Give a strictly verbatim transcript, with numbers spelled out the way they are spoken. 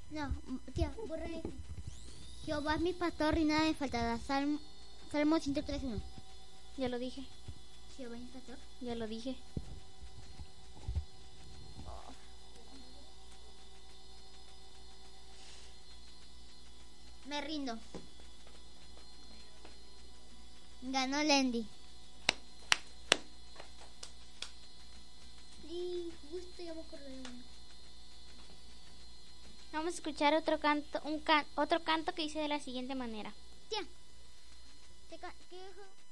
No, tía, borra eso. Jehová es mi pastor y nada me faltará. Salmo, Salmo ciento tres uno. Ya lo dije. Jehová es mi pastor. Ya lo dije. Me rindo. Ganó Lendy. Y justo ya me acordé de uno. Vamos a escuchar otro canto, un can, otro canto que dice de la siguiente manera. Tía, ¿qué, ca- qué dijo?